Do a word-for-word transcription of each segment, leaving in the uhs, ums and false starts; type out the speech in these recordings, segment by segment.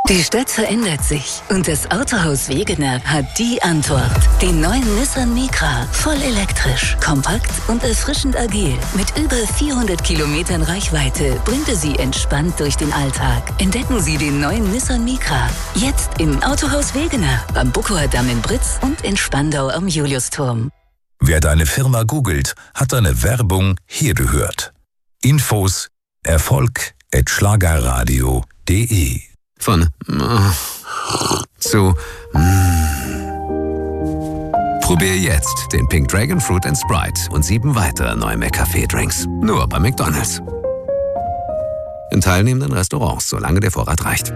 Die Stadt verändert sich und das Autohaus Wegener hat die Antwort. Den neuen Nissan Micra. Voll elektrisch, kompakt und erfrischend agil. Mit über vierhundert Kilometern Reichweite bringt er Sie entspannt durch den Alltag. Entdecken Sie den neuen Nissan Micra. Jetzt im Autohaus Wegener, am Buckower Damm in Britz und in Spandau am Juliusturm. Wer deine Firma googelt, hat deine Werbung hier gehört. Infos Erfolg at schlagerradio punkt de. Von zu Probier jetzt den Pink Dragon Fruit and Sprite und sieben weitere neue McCafé-Drinks. Nur bei McDonald's. In teilnehmenden Restaurants, solange der Vorrat reicht.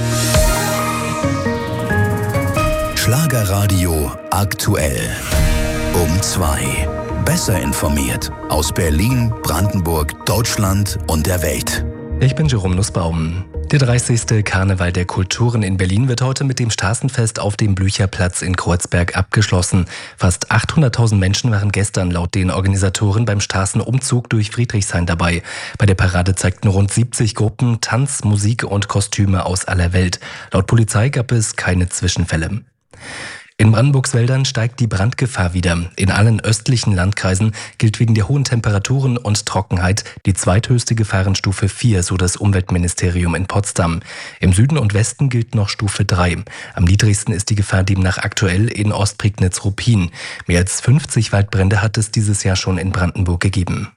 Schlagerradio aktuell. Um zwei. Besser informiert. Aus Berlin, Brandenburg, Deutschland und der Welt. Ich bin Jerome Nussbaum. Der dreißigste Karneval der Kulturen in Berlin wird heute mit dem Straßenfest auf dem Blücherplatz in Kreuzberg abgeschlossen. Fast achthunderttausend Menschen waren gestern laut den Organisatoren beim Straßenumzug durch Friedrichshain dabei. Bei der Parade zeigten rund siebzig Gruppen Tanz, Musik und Kostüme aus aller Welt. Laut Polizei gab es keine Zwischenfälle. In Brandenburgs Wäldern steigt die Brandgefahr wieder. In allen östlichen Landkreisen gilt wegen der hohen Temperaturen und Trockenheit die zweithöchste Gefahrenstufe vier, so das Umweltministerium in Potsdam. Im Süden und Westen gilt noch Stufe drei. Am niedrigsten ist die Gefahr demnach aktuell in Ostprignitz-Ruppin. Mehr als fünfzig Waldbrände hat es dieses Jahr schon in Brandenburg gegeben.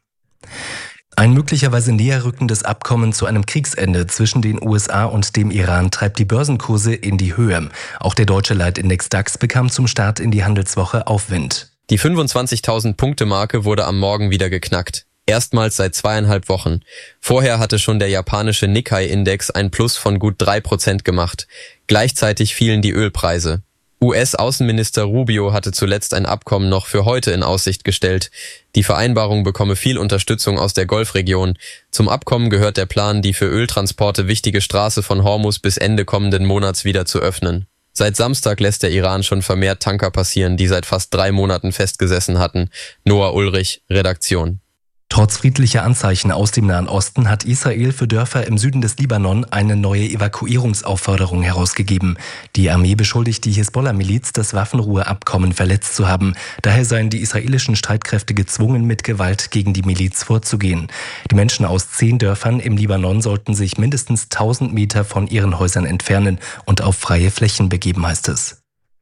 Ein möglicherweise näherrückendes Abkommen zu einem Kriegsende zwischen den U S A und dem Iran treibt die Börsenkurse in die Höhe. Auch der deutsche Leitindex DAX bekam zum Start in die Handelswoche Aufwind. Die fünfundzwanzigtausend-Punkte-Marke wurde am Morgen wieder geknackt. Erstmals seit zweieinhalb Wochen. Vorher hatte schon der japanische Nikkei-Index ein Plus von gut drei Prozent gemacht. Gleichzeitig fielen die Ölpreise. U S-Außenminister Rubio hatte zuletzt ein Abkommen noch für heute in Aussicht gestellt. Die Vereinbarung bekomme viel Unterstützung aus der Golfregion. Zum Abkommen gehört der Plan, die für Öltransporte wichtige Straße von Hormuz bis Ende kommenden Monats wieder zu öffnen. Seit Samstag lässt der Iran schon vermehrt Tanker passieren, die seit fast drei Monaten festgesessen hatten. Noah Ulrich, Redaktion. Trotz friedlicher Anzeichen aus dem Nahen Osten hat Israel für Dörfer im Süden des Libanon eine neue Evakuierungsaufforderung herausgegeben. Die Armee beschuldigt die Hisbollah-Miliz, das Waffenruheabkommen verletzt zu haben. Daher seien die israelischen Streitkräfte gezwungen, mit Gewalt gegen die Miliz vorzugehen. Die Menschen aus zehn Dörfern im Libanon sollten sich mindestens tausend Meter von ihren Häusern entfernen und auf freie Flächen begeben, heißt es.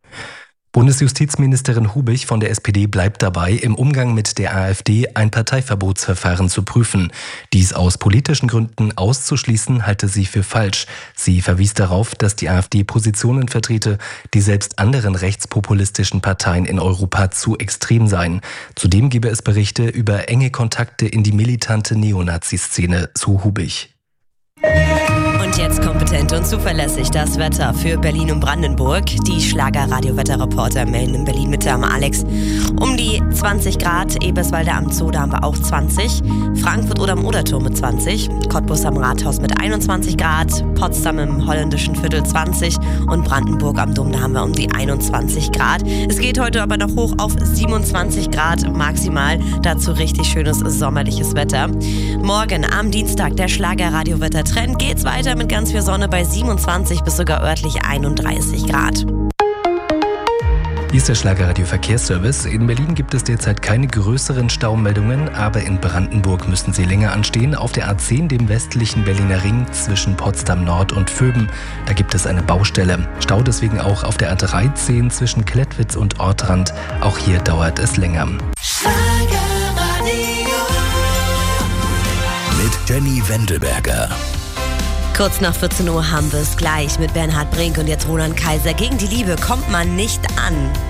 Bundesjustizministerin Hubich von der S P D bleibt dabei, im Umgang mit der AfD ein Parteiverbotsverfahren zu prüfen. Dies aus politischen Gründen auszuschließen, halte sie für falsch. Sie verwies darauf, dass die AfD Positionen vertrete, die selbst anderen rechtspopulistischen Parteien in Europa zu extrem seien. Zudem gebe es Berichte über enge Kontakte in die militante Neonazi-Szene, so Hubich. Und jetzt kompetent und zuverlässig das Wetter für Berlin und Brandenburg. Die Schlager-Radio-Wetterreporter melden in Berlin Mitte am Alex um die zwanzig Grad. Eberswalde am Zoo, da haben wir auch zwanzig. Frankfurt oder am Oderturm mit zwanzig. Cottbus am Rathaus mit einundzwanzig Grad. Potsdam im holländischen Viertel zwanzig. Und Brandenburg am Dom, da haben wir um die einundzwanzig Grad. Es geht heute aber noch hoch auf siebenundzwanzig Grad maximal. Dazu richtig schönes sommerliches Wetter. Morgen am Dienstag der Schlager-Radio-Wettertrend geht's weiter mit ganz viel Sonne bei siebenundzwanzig bis sogar örtlich einunddreißig Grad. Hier ist der Schlagerradio Verkehrsservice. In Berlin gibt es derzeit keine größeren Staumeldungen, aber in Brandenburg müssen sie länger anstehen. Auf der A zehn, dem westlichen Berliner Ring zwischen Potsdam Nord und Vöben, da gibt es eine Baustelle. Stau deswegen auch auf der A dreizehn zwischen Klettwitz und Ortrand. Auch hier dauert es länger. Mit Jenny Wendelberger. Kurz nach vierzehn Uhr haben wir es gleich mit Bernhard Brink und jetzt Roland Kaiser. Gegen die Liebe kommt man nicht an.